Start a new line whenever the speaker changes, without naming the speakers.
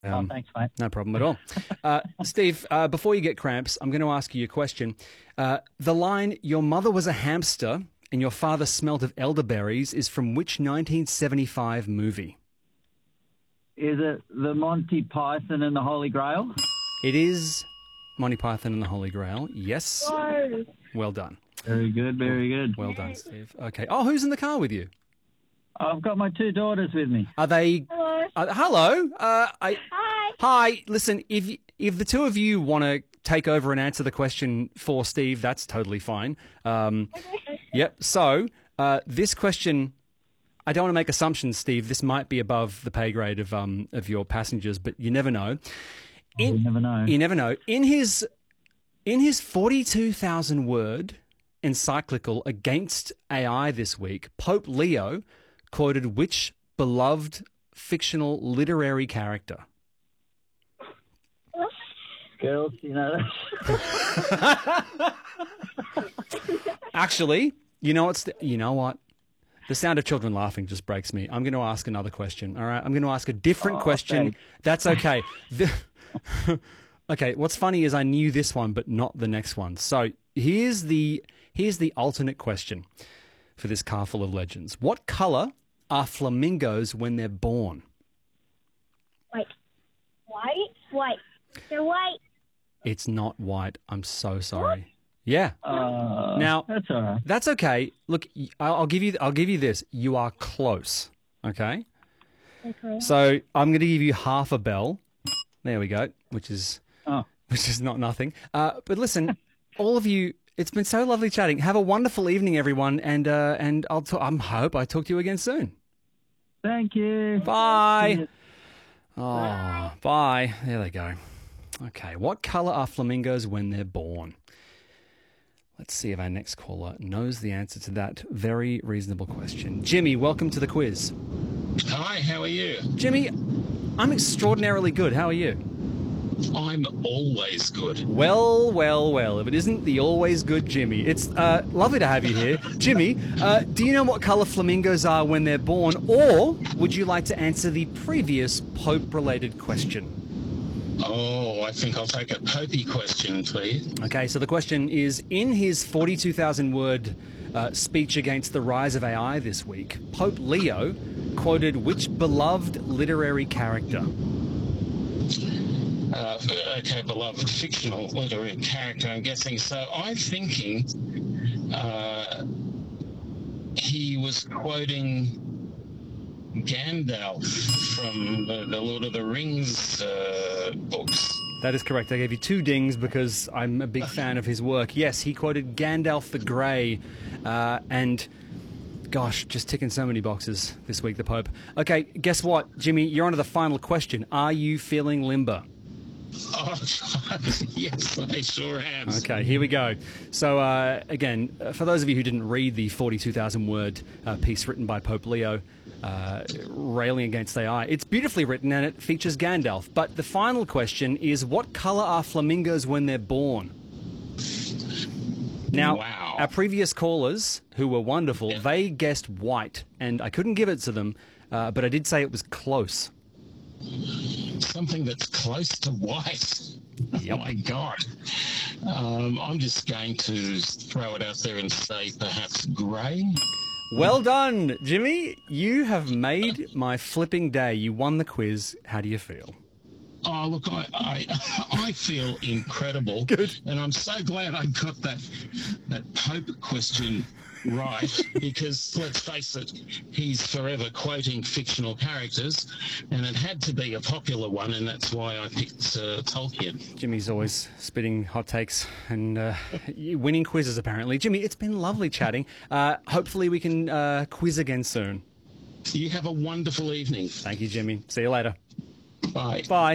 Thanks, mate.
No problem at all. Steve, before you get cramps, I'm going to ask you a question. The line, "Your mother was a hamster and your father smelt of elderberries," is from which 1975 movie?
Is it the Monty Python and the Holy Grail?
It is Monty Python and the Holy Grail. Yes.
No.
Well done.
Very good, very good.
Well done, Steve. Okay. Oh, who's in the car with you?
I've got my two daughters with me.
Are they...
Hello.
Hello.
Hi.
Hi. Listen, if the two of you want to take over and answer the question for Steve, that's totally fine. Yep. So this question, I don't want to make assumptions, Steve. This might be above the pay grade of your passengers, but you never know.
You never know.
You never know. In his 42,000 word encyclical against AI this week, Pope Leo quoted which beloved fictional literary character?
Girls, you know.
Actually, you know what? The sound of children laughing just breaks me. I'm going to ask another question. All right, I'm going to ask a different question.
Thanks.
That's okay. Okay, what's funny is I knew this one, but not the next one. So here's the alternate question for this car full of legends. What color are flamingos when they're born?
White. White. They're white.
It's not white. I'm so sorry. Yeah. Now
that's all right.
that's okay. Look, I'll give you this. You are close. Okay.
Okay.
So I'm going to give you half a bell. There we go. Which is not nothing. But listen, all of you. It's been so lovely chatting. Have a wonderful evening, everyone, and I hope I talk to you again soon.
Thank you.
Bye. Oh, bye. There they go. Okay, what colour are flamingos when they're born? Let's see if our next caller knows the answer to that very reasonable question. Jimmy, welcome to the quiz.
Hi, how are you?
Jimmy, I'm extraordinarily good. How are you?
I'm always good.
Well, if it isn't the always good Jimmy. It's lovely to have you here. Jimmy, do you know what colour flamingos are when they're born, or would you like to answer the previous Pope-related question?
Oh, I think I'll take a Popey question, please.
Okay, so the question is, in his 42,000 word speech against the rise of AI this week, Pope Leo quoted which beloved literary character?
Okay, beloved fictional literary character, I'm guessing. So I'm thinking he was quoting Gandalf from the Lord of the Rings books.
That is correct. I gave you 2 dings because I'm a big fan of his work. Yes, he quoted Gandalf the Grey, and gosh, just ticking so many boxes this week, the Pope. Okay, guess what, Jimmy? You're on to the final question. Are you feeling limber?
Oh, yes, I sure am.
Okay, here we go. So, again, for those of you who didn't read the 42,000 word piece written by Pope Leo railing against AI, it's beautifully written and it features Gandalf. But the final question is, what colour are flamingos when they're born? Now,
Wow.
Our previous callers, who were wonderful, they guessed white, and I couldn't give it to them, but I did say it was close.
Something that's close to white.
Yep.
Oh, my God. I'm just going to throw it out there and say perhaps grey.
Well done, Jimmy. You have made my flipping day. You won the quiz. How do you feel?
Oh, look, I feel incredible.
Good.
And I'm so glad I got that Pope question right, because let's face it, he's forever quoting fictional characters, and it had to be a popular one, and that's why I picked Tolkien.
Jimmy's always spitting hot takes and winning quizzes, apparently. Jimmy, it's been lovely chatting. Hopefully we can quiz again soon.
You have a wonderful evening.
Thank you, Jimmy. See you later.
Bye.
Bye.